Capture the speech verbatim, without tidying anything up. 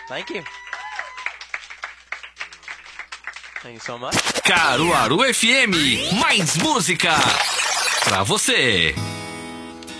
Thank you. Thank you so much. Caruaru F M, mais música pra você.